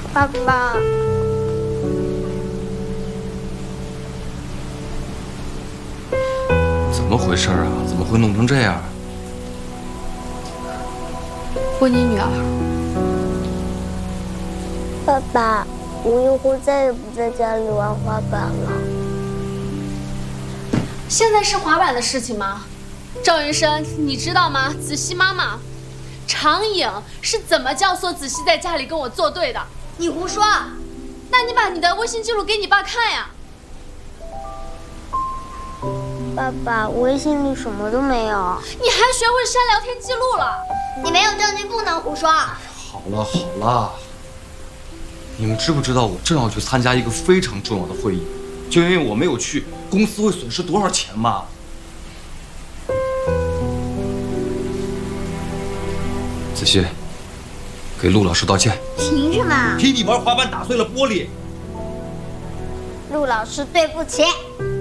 爸爸， 怎么回事啊？怎么会弄成这样？ 问你女儿。 爸爸，吴一虎再也不在家里玩滑板了。 现在是滑板的事情吗？赵云生，你知道吗？子熙妈妈，常颖是怎么教唆子熙在家里跟我作对的？ 你胡说！ 那你把你的微信记录给你爸看呀。 爸爸，微信里什么都没有。 你还学会删聊天记录了？ 你没有证据不能胡说。 好了好了，你们知不知道我正要去参加一个非常重要的会议，就因为我没有去，公司会损失多少钱吗？子熙，给陆老师道歉。 凭什么？ 替你玩滑板打碎了玻璃。 陆老师，对不起。